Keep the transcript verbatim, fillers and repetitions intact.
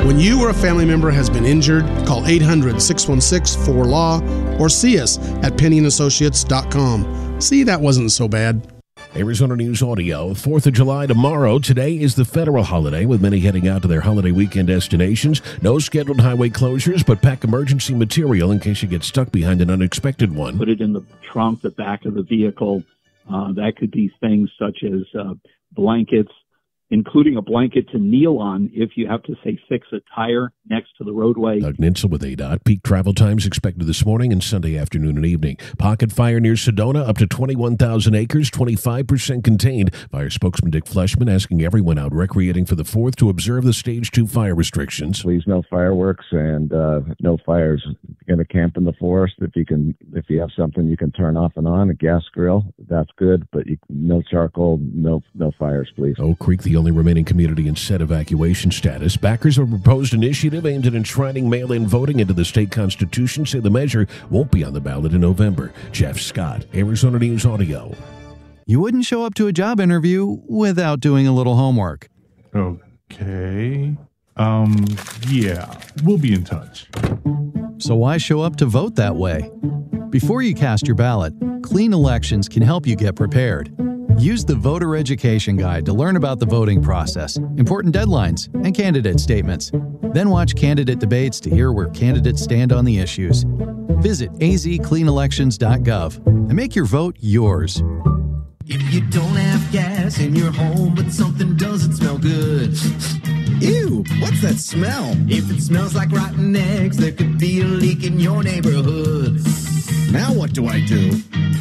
When you or a family member has been injured, call eight hundred, six one six, four L A W or see us at penny and associates dot com. See, that wasn't so bad. Arizona News Audio, fourth of July tomorrow. Today is the federal holiday, with many heading out to their holiday weekend destinations. No scheduled highway closures, but pack emergency material in case you get stuck behind an unexpected one. Put it in the trunk, the back of the vehicle. Uh, that could be things such as uh, blankets, including a blanket to kneel on if you have to, say, fix a tire next to the roadway. Doug Nintzel with A D O T. Peak travel times expected this morning and Sunday afternoon and evening. Pocket fire near Sedona, up to twenty-one thousand acres, twenty-five percent contained. Fire spokesman Dick Fleshman asking everyone out recreating for the fourth to observe the Stage two fire restrictions. Please, no fireworks and uh, no fires. If you're going to camp in the forest, if you can, if you have something you can turn off and on, a gas grill, that's good, but you, no charcoal, no no fires, please. Oak Creek, the only remaining community in set evacuation status. Backers of a proposed initiative aimed at enshrining mail-in voting into the state constitution say the measure won't be on the ballot in November. Jeff Scott, Arizona News Audio. You wouldn't show up to a job interview without doing a little homework. Okay. Um, yeah, we'll be in touch. So why show up to vote that way? Before you cast your ballot, Clean Elections can help you get prepared. Use the Voter Education Guide to learn about the voting process, important deadlines, and candidate statements. Then watch candidate debates to hear where candidates stand on the issues. Visit a z clean elections dot gov and make your vote yours. If you don't have gas in your home, but something doesn't smell good. Ew, what's that smell? If it smells like rotten eggs, there could be a leak in your neighborhood. Now what do I do?